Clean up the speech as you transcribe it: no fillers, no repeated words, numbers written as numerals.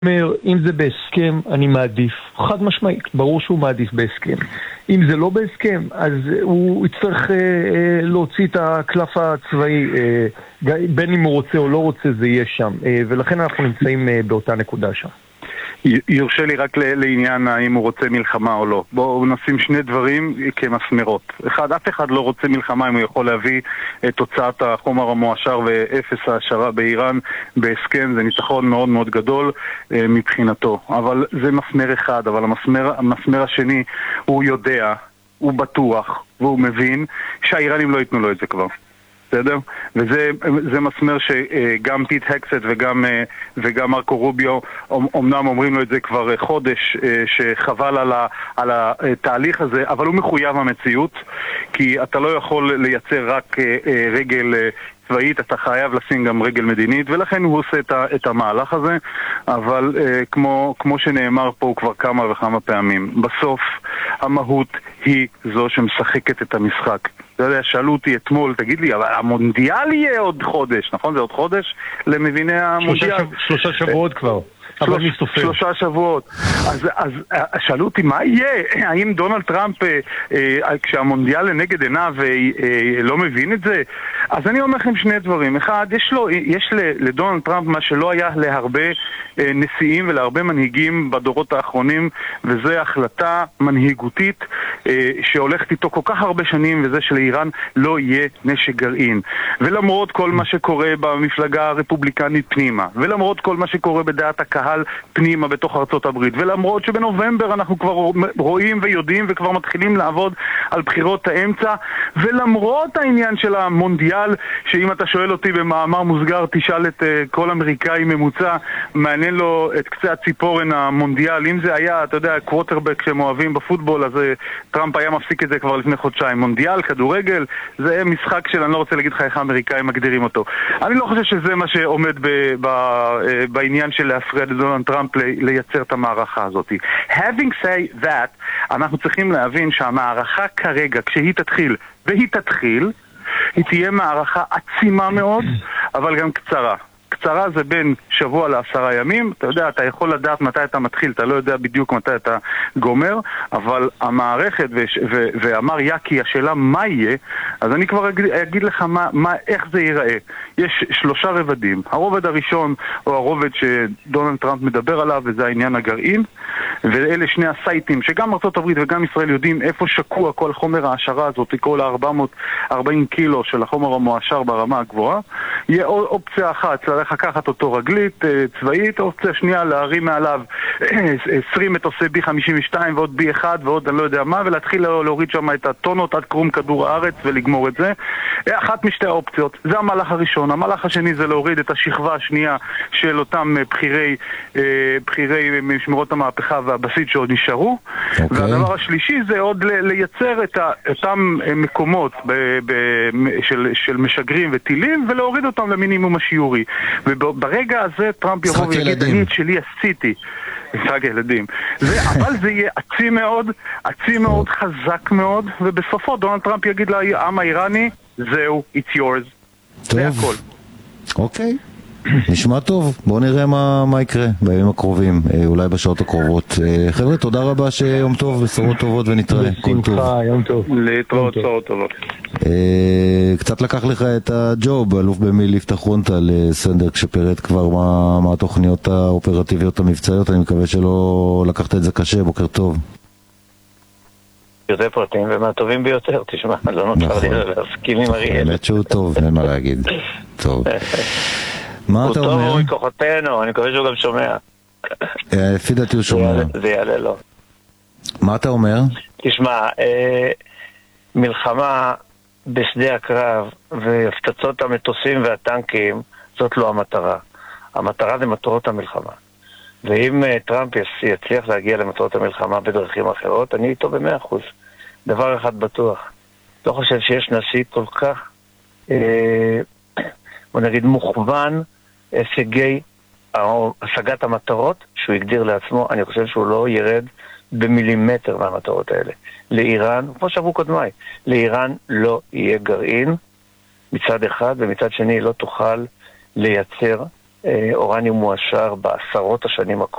אם זה בהסכם, אני מעדיף. חד משמעית, ברור שהוא מעדיף בהסכם. אם זה לא בהסכם, אז הוא יצטרך להוציא את הקלף הצבאי, בין אם הוא רוצה או לא רוצה, זה יהיה שם. ולכן אנחנו נמצאים באותה נקודה שם. יורשה לי רק לעניין האם הוא רוצה מלחמה או לא. בואו נשים שני דברים כמסמרות. אחד, אף אחד לא רוצה מלחמה אם הוא יכול להביא את תוצאת החומר המואשר ואפס ההשערה באיראן בהסכם. זה ניצחון מאוד מאוד גדול מבחינתו. אבל זה מסמר אחד, אבל המסמר השני, הוא יודע, הוא בטוח והוא מבין שהאיראנים לא ייתנו לו את זה כבר. בסדר? וזה מסמר שגם פיט הקסט וגם מרקו רוביו אומנם אומרים לו את זה כבר חודש, שחבל על התהליך הזה, אבל הוא מחויב המציאות, כי אתה לא יכול לייצר רק רגל צבאית, אתה חייב לשים גם רגל מדינית, ולכן הוא עושה את המהלך הזה. אבל כמו שנאמר פה כבר כמה וכמה פעמים, בסוף המהות היא זו שמשחקת את המשחק. אתה יודע, שאלו אותי אתמול, תגיד לי, אבל המונדיאל יהיה עוד חודש, נכון? זה עוד חודש למביני המונדיאל. 3 שבועות כבר. 3 שבועות. אז שאלו אותי, מה יהיה? האם דונלד טראמפ, כשהמונדיאל לנגד עיניו, לא מבין את זה? אז אני אומר לכם שני דברים. אחד, יש לדונלד טראמפ מה שלא היה להרבה נשיאים ולהרבה מנהיגים בדורות האחרונים, וזה החלטה מנהיגותית שהולכת איתו כל כך הרבה שנים, וזה שלאיראן לא יהיה נשק גרעין. ולמרות כל מה שקורה במפלגה הרפובליקנית פנימה, ולמרות כל מה שקורה בדעת הקהל פנימה בתוך ארצות הברית, ולמרות שבנובמבר אנחנו כבר רואים ויודעים וכבר מתחילים לעבוד על בחירות האמצע, ולמרות העניין של המונדיאל, שאם אתה שואל אותי במאמר מוסגר, תשאל את כל אמריקאי ממוצע, מעניין לו את קצה הציפורן המונדיאל. אם זה היה, אתה יודע, קווטרבק שהם אוהבים בפוטבול, אז טראמפ היה מפסיק את זה כבר לפני חודשיים. מונדיאל, כדורגל, זה משחק של, אני לא רוצה להגיד לך איך האמריקאים מגדירים אותו. אני לא חושב שזה מה שעומד בעניין של להפריד את דונלד טראמפ לייצר את המערכה הזאת. Having said that, אנחנו צריכים להבין שהמערכה כרגע, כשהיא תתחיל, והיא תתחיל, היא תהיה מערכה עצימה מאוד, אבל גם קצרה. קצרה זה בין שבוע ל10 ימים. אתה יודע, אתה יכול לדעת מתי אתה מתחיל, אתה לא יודע בדיוק מתי אתה גומר, אבל המערכת, ואמר יקי, השאלה מה יהיה, אז אני כבר אגיד לך איך זה ייראה. יש 3 רבדים. הרובד הראשון, או הרובד שדונלד טראמפ מדבר עליו, וזה העניין הגרעין, ואלה שני הסייטים, שגם ארצות הברית וגם ישראל יודעים איפה שקוע כל חומר ההשערה הזאת, כל 440 קילו של החומר המואשר ברמה הגבוהה. יהיה אופציה אחת, צריך לקחת אותו רגלית, צבאית, אופציה שנייה להרים מעליו 20 מטוסי B-52 ועוד B-1 ועוד אני לא יודע מה, ולהתחיל להוריד שם את הטונות עד קרום כדור הארץ ולגמור את זה. אחת משתי האופציות, זה המהלך הראשון. המהלך השני זה להוריד את השכבה השנייה של אותם בחירי משמרות המהפכה והבסיס שעוד נשארו. והדבר השלישי זה עוד לייצר את אותם מקומות של משגרים וטילים ולהוריד אותם למינימום השיעורי. וברגע הזה טראמפ יבוא ויגיד, אני את שלי עשיתי. משחק ילדים. אבל זה יהיה עצים מאוד, חזק מאוד, ובסופו דונלד טראמפ יגיד לעם האיראני, זהו, it's yours. זה הכל. אוקיי. נשמע טוב, בואו נראה מה יקרה בימים הקרובים, אולי בשעות הקרובות. חבר'ה, תודה רבה, שיום טוב, בשורות טובות ונתראה. בשמחה, יום טוב. להתראות, בשורות טובות. קצת לקח לך את הג'וב, אלוף במיל' יפתח רון-טל לסנדר, כשפרט כבר מה התוכניות האופרטיביות המבצעיות. אני מקווה שלא לקחת את זה קשה. בוקר טוב. יותר פרטים ומהטובים ביותר, תשמע, לא נותר לי להסכים עם אריאל. באמת שהוא טוב, אין מה להגיד. טוב. מה אתה אומר? הוא טוב מכוחותינו, אני מקווה שהוא גם שומע. לפי דעתי הוא שומע. זה יעלה לו. מה אתה אומר? תשמע, מלחמה בשדה הקרב והפצצות המטוסים והטנקים, זאת לא המטרה. המטרה זה מטרות המלחמה. ואם טראמפ יצליח להגיע למטרות המלחמה בדרכים אחרות, אני איתו ב100%. דבר אחד בטוח. לא חושב שיש נשיא כל כך, בוא נגיד, מוכוון השגת המטרות שהוא הגדיר לעצמו. אני חושב שהוא לא ירד במילימטר מהמטרות האלה. לאיראן, כמו שאמרו קודמיי, לאיראן לא יהיה גרעין מצד אחד, ומצד שני לא תוכל לייצר אורניום מועשר בעשרות השנים הקרובות.